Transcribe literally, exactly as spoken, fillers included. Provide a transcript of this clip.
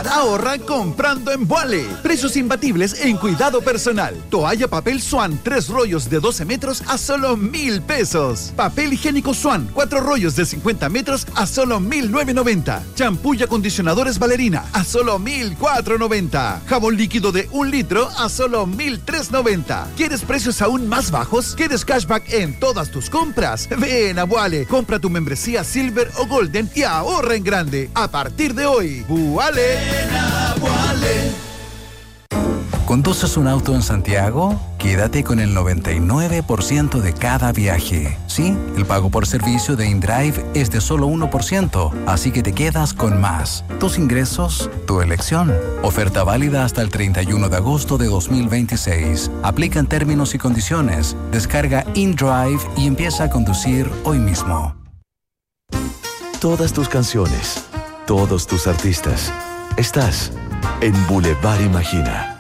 ahorra comprando en Vuale. Precios imbatibles en cuidado personal. Toalla papel Swan, tres rollos de doce metros a solo mil pesos. Papel higiénico Swan, cuatro rollos de cincuenta metros a solo mil novecientos noventa. Champú y acondicionadores Valerina a solo mil cuatrocientos noventa. Jabón líquido de un litro a solo mil trescientos noventa. ¿Quieres precios aún más bajos? ¿Quieres cashback en todas tus compras? Ven a Vuale, compra tu membresía Silver o Golden y ahorra en grande. A partir de hoy, Vuale. Ven a Vuale. ¿Conduces un auto en Santiago? Quédate con el noventa y nueve por ciento de cada viaje. Sí, el pago por servicio de InDrive es de solo uno por ciento, así que te quedas con más. Tus ingresos, tu elección. Oferta válida hasta el treinta y uno de agosto de dos mil veintiséis. Aplican términos y condiciones. Descarga InDrive y empieza a conducir hoy mismo. Todas tus canciones, todos tus artistas. Estás en Boulevard Imagina.